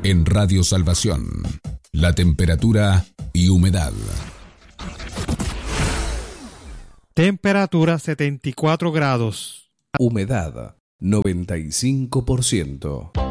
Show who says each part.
Speaker 1: En Radio Salvación, la temperatura y humedad.
Speaker 2: Temperatura 74 grados.
Speaker 3: Humedad 95%.